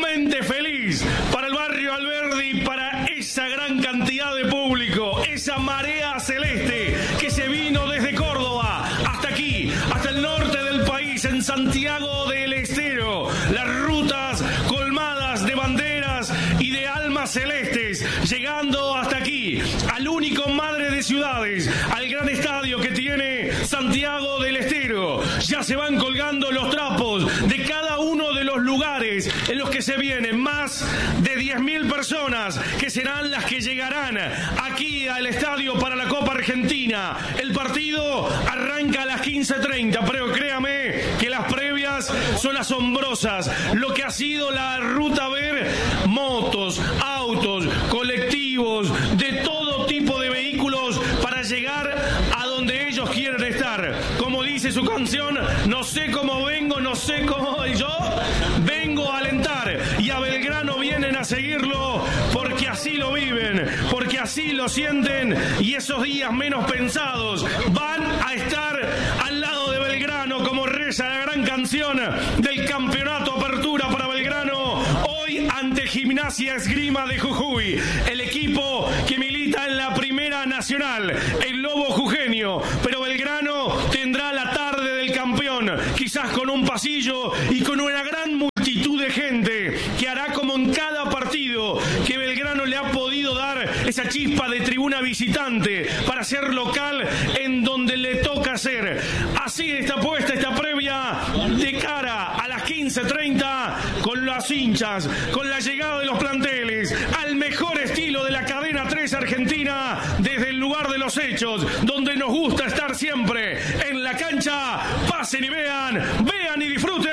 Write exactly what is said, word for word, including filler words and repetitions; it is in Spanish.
inmensamente feliz para el barrio Alberdi, para esa gran cantidad de público, esa marea celeste que se vino desde Córdoba hasta aquí, hasta el norte del país, en Santiago del Estero. Las rutas colmadas de banderas y de almas celestes, llegando hasta aquí, al único madre de ciudades, al gran estadio que tiene Santiago del Estero. Ya se van colgando los trapos de cada uno de los lugares en los que se vienen. Más de diez mil personas que serán las que llegarán aquí al estadio para la Copa Argentina. El partido arranca a las quince treinta, pero créame que las previas son asombrosas. Lo que ha sido la ruta a ver motos, autos, colectivos, de todo tipo de vehículos para llegar a donde ellos quieren estar. Como dice su canción, no sé cómo vengo, no sé cómo yo vengo a alentar, y a Belgrano vienen a seguirlo porque así lo viven, porque así lo sienten, y esos días menos pensados van a estar al lado de Belgrano, como reza la gran canción del campeonato Apertura para Belgrano, hoy ante Gimnasia Esgrima de Jujuy, el equipo que milita en la Primera Nacional, el Lobo Jujeño. Pero Belgrano tendrá la tarde del campeón, quizás con un pasillo y con una gran multitud de gente que hará como en cada partido que Belgrano le ha podido dar esa chispa de tribuna visitante para ser local en donde le toca ser. Así está puesta esta previa de cara a las quince treinta con las hinchas, con la llegada de los planteles, al mejor estilo de la cadena tres Argentina, desde el lugar de los hechos, donde nos gusta estar siempre en la cancha. Pasen y vean, vean y disfruten.